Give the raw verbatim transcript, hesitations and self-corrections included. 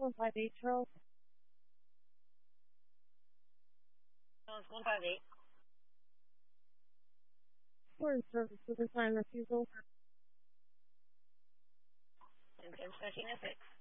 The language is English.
one five eight, Charles. Charles, one five eight. We're in service with a sign refusal. And ten thirteen oh six.